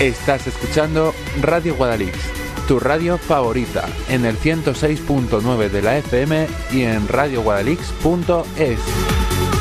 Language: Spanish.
Estás escuchando Radio Guadalix, tu radio favorita, en el 106.9 de la FM y en radioguadalix.es.